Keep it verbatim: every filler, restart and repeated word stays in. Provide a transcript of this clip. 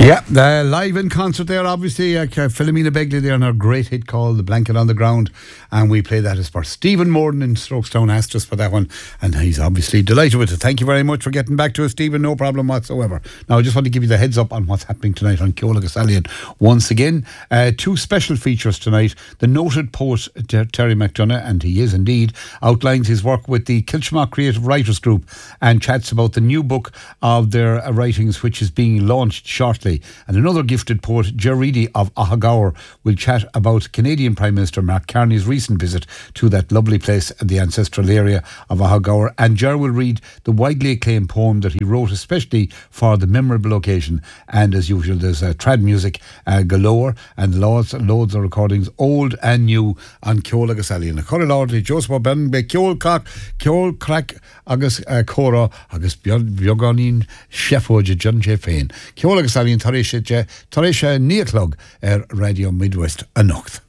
Yeah, uh, live in concert there, obviously. Uh, Philomena Begley there on her great hit called The Blanket on the Ground. And we play that as for Stephen Morden in Strokestown asked us for that one. And he's obviously delighted with it. Thank you very much for getting back to us, Stephen. No problem whatsoever. Now, I just want to give you the heads up on what's happening tonight on Ceola Gasallion. Once again, uh, two special features tonight. The noted poet Ter- Terry McDonough, and he is indeed, outlines his work with the Kilchmark Creative Writers Group and chats about the new book of their uh, writings, which is being launched shortly. And another gifted poet, Ger Reedy of Ahagower, will chat about Canadian Prime Minister Mark Carney's recent visit to that lovely place in the ancestral area of Ahagower. And Ger will read the widely acclaimed poem that he wrote especially for the memorable occasion. And as usual, there's uh, trad music uh, galore and loads, loads of recordings, old and new, on Ceola Gasallion. Cora Lordy, Joseph Ben, Be Ceol Cock, Ceol Crack, Agus Cora, Agus Bioganin, Sheffoge, John J. Fain. Ceola Gasallion, Tarisha, Tarisha Neaclog, er Radio Midwest, Anocht.